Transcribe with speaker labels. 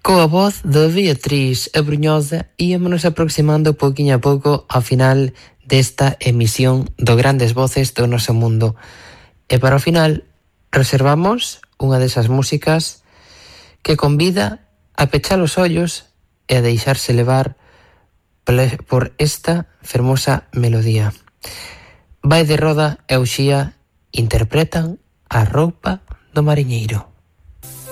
Speaker 1: Coa voz de Beatriz Abrunhosa íamonos aproximando pouquiño a pouco ao final desta emisión do Grandes Voces do Noso Mundo. E para o final reservamos unha desas músicas que convida a pechar os ollos e a deixarse levar por esta fermosa melodía. Vai de Roda e Uxía interpretan A roupa do mariñeiro.